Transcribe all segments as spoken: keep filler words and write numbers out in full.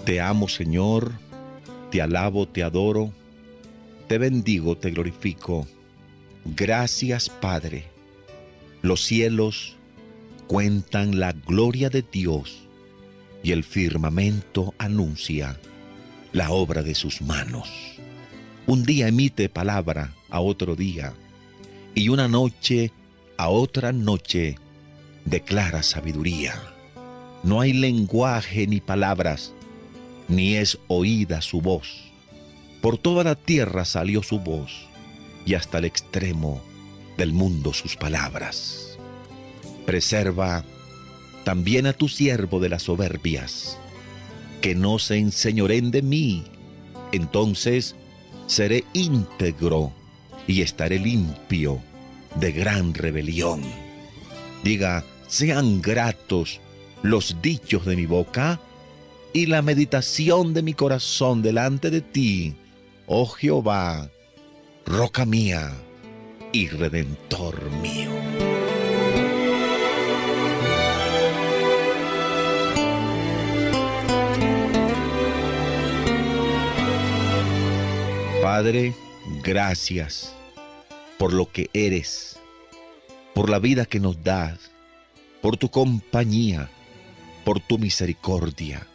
Te amo, Señor, te alabo, te adoro, te bendigo, te glorifico. Gracias, Padre. Los cielos cuentan la gloria de Dios y el firmamento anuncia la obra de sus manos. Un día emite palabra a otro día y una noche a otra noche declara sabiduría. No hay lenguaje ni palabras, ni es oída su voz. Por toda la tierra salió su voz, y hasta el extremo del mundo sus palabras. Preserva también a tu siervo de las soberbias, que no se enseñoreen de mí. Entonces seré íntegro y estaré limpio de gran rebelión. Diga, sean gratos los dichos de mi boca y la meditación de mi corazón delante de ti, oh Jehová, roca mía y redentor mío. Padre, gracias por lo que eres, por la vida que nos das, por tu compañía, por tu misericordia.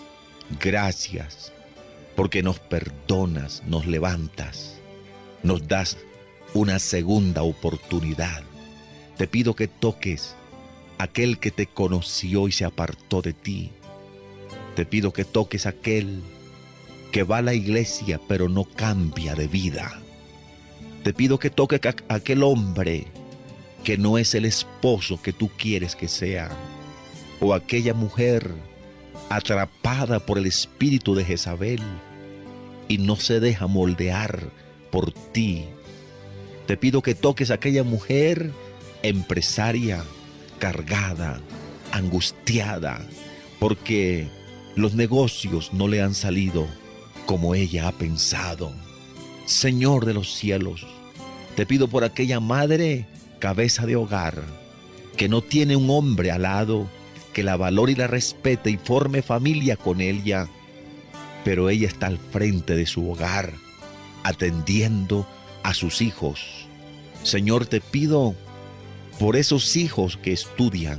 Gracias porque nos perdonas, nos levantas, nos das una segunda oportunidad. Te pido que toques a aquel que te conoció y se apartó de ti. Te pido que toques a aquel que va a la iglesia pero no cambia de vida. Te pido que toques a aquel hombre que no es el esposo que tú quieres que sea, o aquella mujer atrapada por el espíritu de Jezabel y no se deja moldear por ti. Te pido que toques a aquella mujer empresaria, cargada, angustiada, porque los negocios no le han salido como ella ha pensado. Señor de los cielos, te pido por aquella madre, cabeza de hogar, que no tiene un hombre al lado que la valore y la respete y forme familia con ella, pero ella está al frente de su hogar, atendiendo a sus hijos. Señor, te pido por esos hijos que estudian,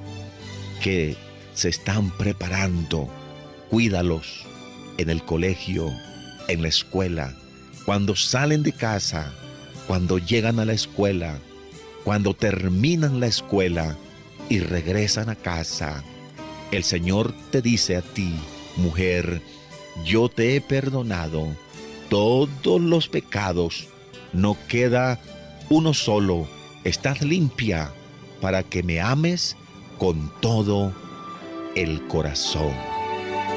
que se están preparando, cuídalos en el colegio, en la escuela, cuando salen de casa, cuando llegan a la escuela, cuando terminan la escuela y regresan a casa. El Señor te dice a ti, mujer, yo te he perdonado todos los pecados, no queda uno solo, estás limpia para que me ames con todo el corazón.